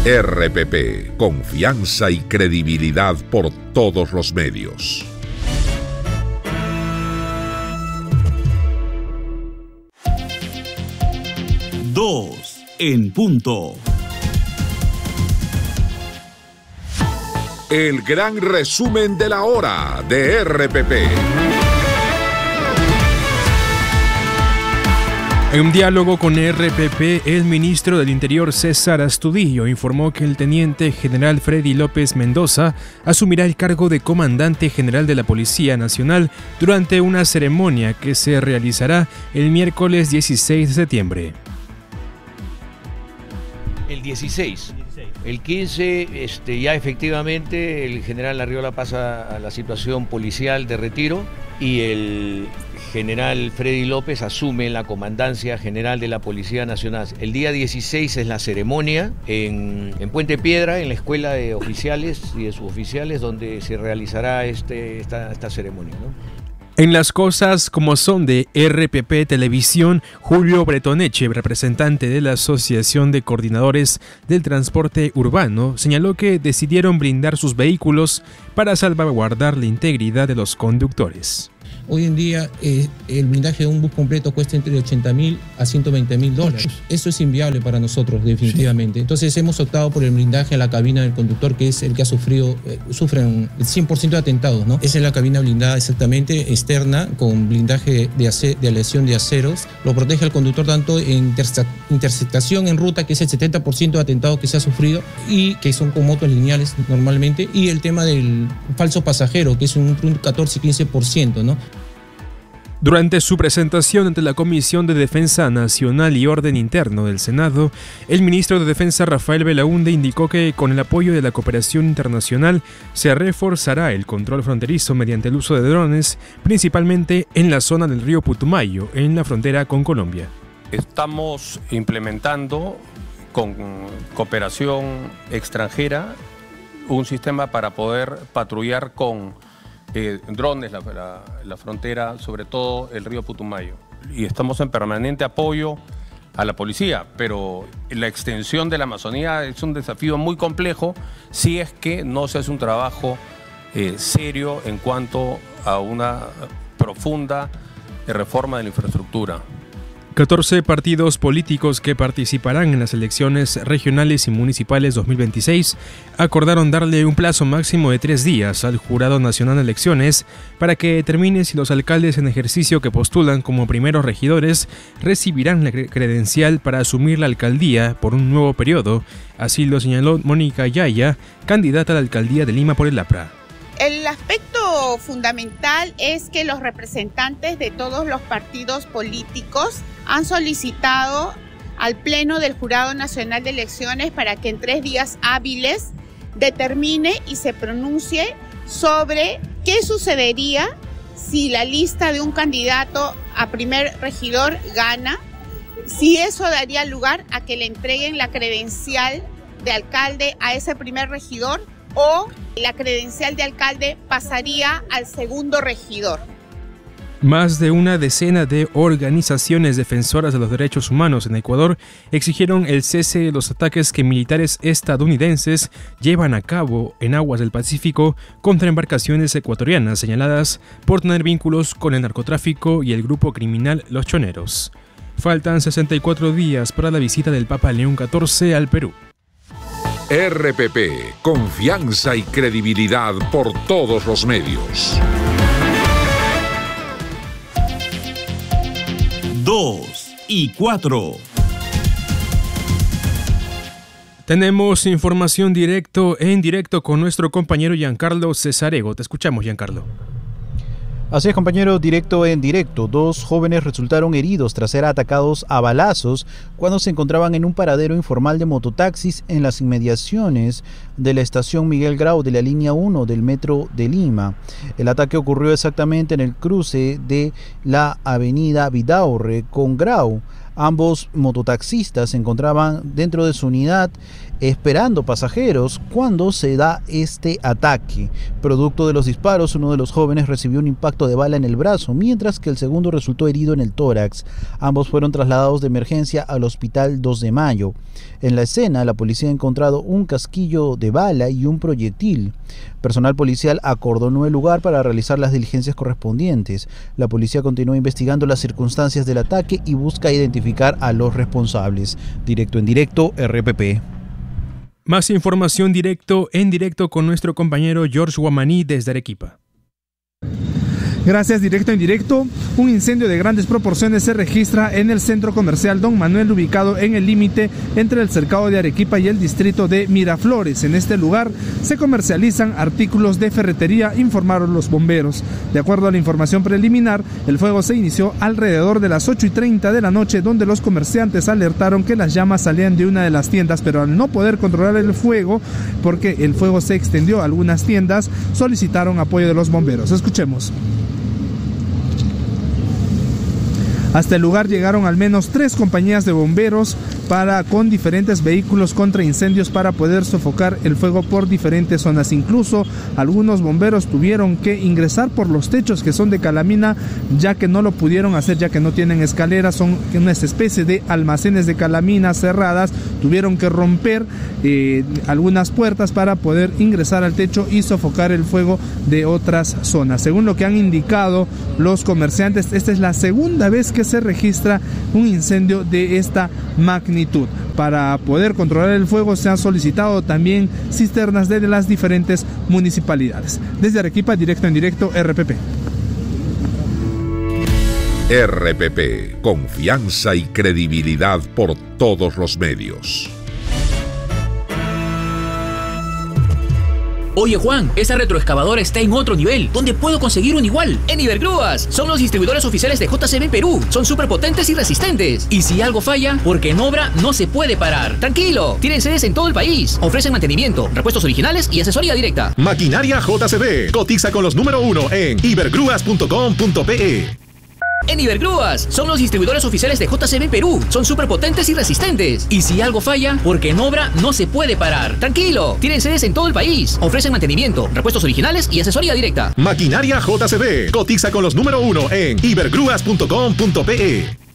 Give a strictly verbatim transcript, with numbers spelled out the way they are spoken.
R P P, confianza y credibilidad por todos los medios. Dos en punto. El gran resumen de la hora de R P P. En un diálogo con R P P, el ministro del Interior César Astudillo informó que el teniente general Freddy López Mendoza asumirá el cargo de comandante general de la Policía Nacional durante una ceremonia que se realizará el miércoles dieciséis de septiembre. El dieciséis. El quince, este, ya efectivamente el general Arriola pasa a la situación policial de retiro y el general Freddy López asume la comandancia general de la Policía Nacional. El día dieciséis es la ceremonia en, en Puente Piedra, en la Escuela de Oficiales y de Suboficiales, donde se realizará este, esta, esta ceremonia, ¿no? En las cosas como son de R P P Televisión, Julio Bretoneche, representante de la Asociación de Coordinadores del Transporte Urbano, señaló que decidieron blindar sus vehículos para salvaguardar la integridad de los conductores. Hoy en día eh, el blindaje de un bus completo cuesta entre ochenta mil a ciento veinte mil dólares. Eso es inviable para nosotros, definitivamente. Entonces hemos optado por el blindaje a la cabina del conductor, que es el que ha sufrido, eh, sufren el cien por ciento de atentados, ¿no? Esa es la cabina blindada exactamente, externa, con blindaje de, ace de aleación de aceros. Lo protege al conductor tanto en interceptación en ruta, que es el setenta por ciento de atentados que se ha sufrido, y que son con motos lineales normalmente, y el tema del falso pasajero, que es un catorce a quince por ciento, ¿no? Durante su presentación ante la Comisión de Defensa Nacional y Orden Interno del Senado, el ministro de Defensa Rafael Belaúnde indicó que con el apoyo de la cooperación internacional se reforzará el control fronterizo mediante el uso de drones, principalmente en la zona del río Putumayo, en la frontera con Colombia. Estamos implementando con cooperación extranjera un sistema para poder patrullar con Eh, drones, la, la, la frontera, sobre todo el río Putumayo. Y estamos en permanente apoyo a la policía, pero la extensión de la Amazonía es un desafío muy complejo si es que no se hace un trabajo eh, serio en cuanto a una profunda reforma de la infraestructura. catorce partidos políticos que participarán en las elecciones regionales y municipales dos mil veintiséis acordaron darle un plazo máximo de tres días al Jurado Nacional de Elecciones para que determine si los alcaldes en ejercicio que postulan como primeros regidores recibirán la credencial para asumir la alcaldía por un nuevo periodo. Así lo señaló Mónica Yaya, candidata a la alcaldía de Lima por el A P R A. El aspecto fundamental es que los representantes de todos los partidos políticos han solicitado al Pleno del Jurado Nacional de Elecciones para que en tres días hábiles determine y se pronuncie sobre qué sucedería si la lista de un candidato a primer regidor gana, si eso daría lugar a que le entreguen la credencial de alcalde a ese primer regidor o la credencial de alcalde pasaría al segundo regidor. Más de una decena de organizaciones defensoras de los derechos humanos en Ecuador exigieron el cese de los ataques que militares estadounidenses llevan a cabo en aguas del Pacífico contra embarcaciones ecuatorianas señaladas por tener vínculos con el narcotráfico y el grupo criminal Los Choneros. Faltan sesenta y cuatro días para la visita del Papa León catorce al Perú. R P P, confianza y credibilidad por todos los medios. Dos y cuatro. Tenemos información directo en directo con nuestro compañero Giancarlo Cesarego. Te escuchamos, Giancarlo. Así es, compañero, directo en directo. Dos jóvenes resultaron heridos tras ser atacados a balazos cuando se encontraban en un paradero informal de mototaxis en las inmediaciones de la estación Miguel Grau de la línea uno del metro de Lima. El ataque ocurrió exactamente en el cruce de la avenida Vidaurre con Grau, Ambos mototaxistas se encontraban dentro de su unidad esperando pasajeros cuando se da este ataque. Producto de los disparos, uno de los jóvenes recibió un impacto de bala en el brazo, mientras que el segundo resultó herido en el tórax. Ambos fueron trasladados de emergencia al hospital dos de mayo. En la escena, la policía ha encontrado un casquillo de bala y un proyectil. Personal policial acordonó el lugar para realizar las diligencias correspondientes. La policía continúa investigando las circunstancias del ataque y busca identificar a los responsables. Directo en directo, R P P. Más información directo en directo con nuestro compañero George Guamaní desde Arequipa. Gracias, directo en directo. Un incendio de grandes proporciones se registra en el centro comercial Don Manuel, ubicado en el límite entre el cercado de Arequipa y el distrito de Miraflores. En este lugar se comercializan artículos de ferretería, informaron los bomberos. De acuerdo a la información preliminar, el fuego se inició alrededor de las ocho y treinta de la noche, donde los comerciantes alertaron que las llamas salían de una de las tiendas, pero al no poder controlar el fuego, porque el fuego se extendió a algunas tiendas, solicitaron apoyo de los bomberos. Escuchemos. Hasta el lugar llegaron al menos tres compañías de bomberos para, con diferentes vehículos contra incendios para poder sofocar el fuego por diferentes zonas. Incluso algunos bomberos tuvieron que ingresar por los techos que son de calamina, ya que no lo pudieron hacer, ya que no tienen escaleras, son una especie de almacenes de calamina cerradas. Tuvieron que romper eh, algunas puertas para poder ingresar al techo y sofocar el fuego de otras zonas. Según lo que han indicado los comerciantes, esta es la segunda vez que se registra un incendio de esta magnitud. Para poder controlar el fuego se han solicitado también cisternas de las diferentes municipalidades. Desde Arequipa, directo en directo, R P P. R P P, confianza y credibilidad por todos los medios. Oye Juan, esa retroexcavadora está en otro nivel. ¿Dónde puedo conseguir un igual? En Ibergrúas. Son los distribuidores oficiales de J C B Perú. Son súper potentes y resistentes. Y si algo falla, porque en obra no se puede parar. Tranquilo, tienen sedes en todo el país. Ofrecen mantenimiento, repuestos originales y asesoría directa. Maquinaria J C B. Cotiza con los número uno en ibergrúas punto com punto pe. En Ibergrúas. Son los distribuidores oficiales de J C B Perú. Son súper potentes y resistentes. Y si algo falla, porque en obra no se puede parar. Tranquilo, tienen sedes en todo el país. Ofrecen mantenimiento, repuestos originales y asesoría directa. Maquinaria J C B. Cotiza con los número uno en ibergrúas punto com punto pe.